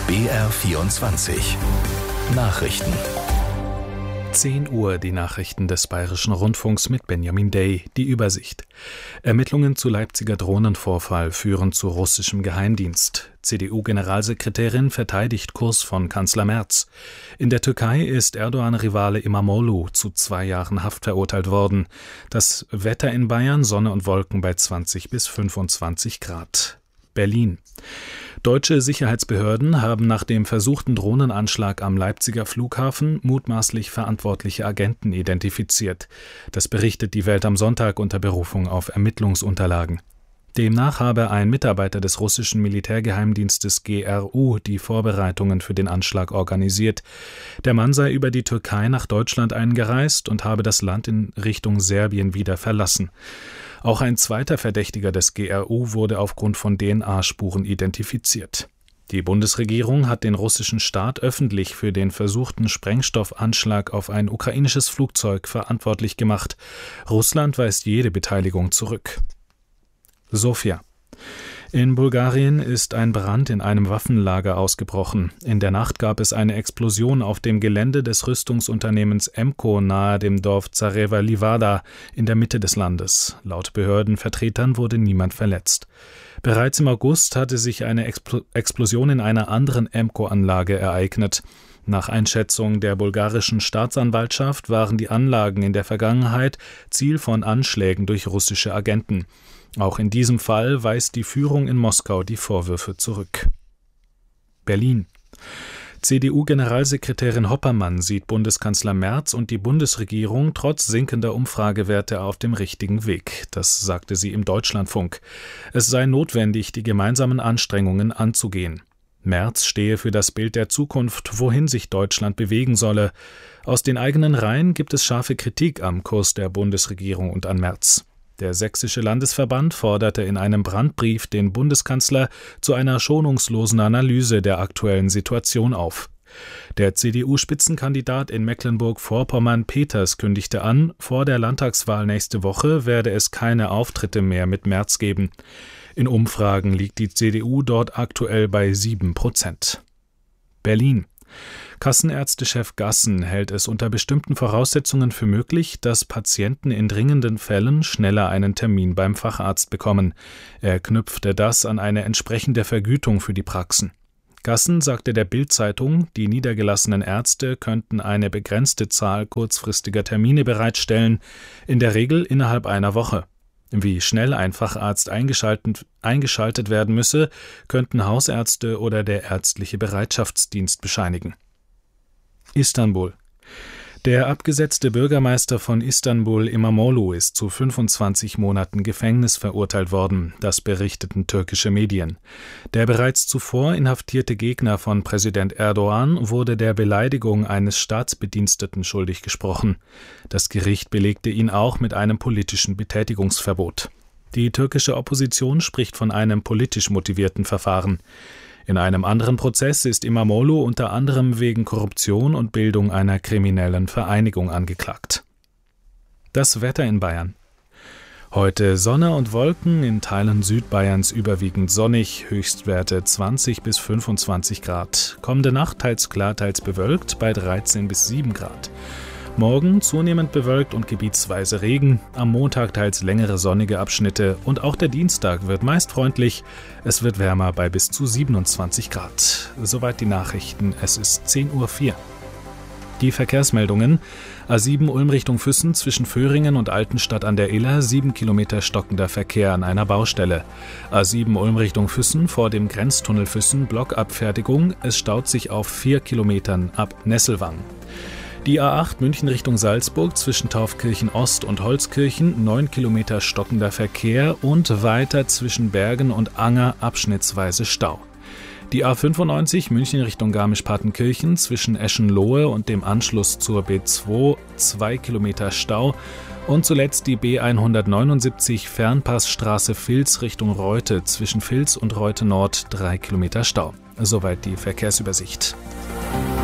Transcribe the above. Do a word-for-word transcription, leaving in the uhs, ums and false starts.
B R vierundzwanzig Nachrichten. zehn Uhr die Nachrichten des Bayerischen Rundfunks mit Benjamin Day. Die Übersicht. Ermittlungen zu Leipziger Drohnenvorfall führen zu russischem Geheimdienst. C D U-Generalsekretärin verteidigt Kurs von Kanzler Merz. In der Türkei ist Erdogan-Rivale İmamoğlu zu zwei Jahren Haft verurteilt worden. Das Wetter in Bayern: Sonne und Wolken bei zwanzig bis fünfundzwanzig Grad. Berlin. Deutsche Sicherheitsbehörden haben nach dem versuchten Drohnenanschlag am Leipziger Flughafen mutmaßlich verantwortliche Agenten identifiziert. Das berichtet die Welt am Sonntag unter Berufung auf Ermittlungsunterlagen. Demnach habe ein Mitarbeiter des russischen Militärgeheimdienstes G R U die Vorbereitungen für den Anschlag organisiert. Der Mann sei über die Türkei nach Deutschland eingereist und habe das Land in Richtung Serbien wieder verlassen. Auch ein zweiter Verdächtiger des G R U wurde aufgrund von D N A-Spuren identifiziert. Die Bundesregierung hat den russischen Staat öffentlich für den versuchten Sprengstoffanschlag auf ein ukrainisches Flugzeug verantwortlich gemacht. Russland weist jede Beteiligung zurück. Sofia. In Bulgarien ist ein Brand in einem Waffenlager ausgebrochen. In der Nacht gab es eine Explosion auf dem Gelände des Rüstungsunternehmens Emco nahe dem Dorf Zareва Livada in der Mitte des Landes. Laut Behördenvertretern wurde niemand verletzt. Bereits im August hatte sich eine Expl- Explosion in einer anderen Emco-Anlage ereignet. Nach Einschätzung der bulgarischen Staatsanwaltschaft waren die Anlagen in der Vergangenheit Ziel von Anschlägen durch russische Agenten. Auch in diesem Fall weist die Führung in Moskau die Vorwürfe zurück. Berlin. C D U-Generalsekretärin Hoppermann sieht Bundeskanzler Merz und die Bundesregierung trotz sinkender Umfragewerte auf dem richtigen Weg. Das sagte sie im Deutschlandfunk. Es sei notwendig, die gemeinsamen Anstrengungen anzugehen. Merz stehe für das Bild der Zukunft, wohin sich Deutschland bewegen solle. Aus den eigenen Reihen gibt es scharfe Kritik am Kurs der Bundesregierung und an Merz. Der sächsische Landesverband forderte in einem Brandbrief den Bundeskanzler zu einer schonungslosen Analyse der aktuellen Situation auf. Der C D U-Spitzenkandidat in Mecklenburg-Vorpommern Peters kündigte an, vor der Landtagswahl nächste Woche werde es keine Auftritte mehr mit Merz geben. In Umfragen liegt die C D U dort aktuell bei sieben Prozent. Berlin. Kassenärztechef Gassen hält es unter bestimmten Voraussetzungen für möglich, dass Patienten in dringenden Fällen schneller einen Termin beim Facharzt bekommen. Er knüpfte das an eine entsprechende Vergütung für die Praxen. Gassen sagte der Bild-Zeitung, die niedergelassenen Ärzte könnten eine begrenzte Zahl kurzfristiger Termine bereitstellen, in der Regel innerhalb einer Woche. Wie schnell ein Facharzt eingeschaltet, eingeschaltet werden müsse, könnten Hausärzte oder der ärztliche Bereitschaftsdienst bescheinigen. Istanbul. Der abgesetzte Bürgermeister von Istanbul, İmamoğlu, ist zu fünfundzwanzig Monaten Gefängnis verurteilt worden, das berichteten türkische Medien. Der bereits zuvor inhaftierte Gegner von Präsident Erdogan wurde der Beleidigung eines Staatsbediensteten schuldig gesprochen. Das Gericht belegte ihn auch mit einem politischen Betätigungsverbot. Die türkische Opposition spricht von einem politisch motivierten Verfahren. In einem anderen Prozess ist İmamoğlu unter anderem wegen Korruption und Bildung einer kriminellen Vereinigung angeklagt. Das Wetter in Bayern. Heute Sonne und Wolken, in Teilen Südbayerns überwiegend sonnig, Höchstwerte zwanzig bis fünfundzwanzig Grad. Kommende Nacht teils klar, teils bewölkt bei dreizehn bis sieben Grad. Morgen zunehmend bewölkt und gebietsweise Regen, am Montag teils längere sonnige Abschnitte und auch der Dienstag wird meist freundlich. Es wird wärmer bei bis zu siebenundzwanzig Grad. Soweit die Nachrichten, es ist zehn Uhr vier. Die Verkehrsmeldungen: A sieben Ulm Richtung Füssen zwischen Föhringen und Altenstadt an der Iller, sieben Kilometer stockender Verkehr an einer Baustelle. A sieben Ulm Richtung Füssen vor dem Grenztunnel Füssen, Blockabfertigung, es staut sich auf vier Kilometern ab Nesselwang. Die A acht München Richtung Salzburg zwischen Taufkirchen Ost und Holzkirchen, neun Kilometer stockender Verkehr und weiter zwischen Bergen und Anger abschnittsweise Stau. Die A fünfundneunzig München Richtung Garmisch-Partenkirchen zwischen Eschenlohe und dem Anschluss zur B zwei, zwei Kilometer Stau. Und zuletzt die B hundertneunundsiebzig Fernpassstraße Vils Richtung Reute zwischen Vils und Reute Nord, drei Kilometer Stau. Soweit die Verkehrsübersicht.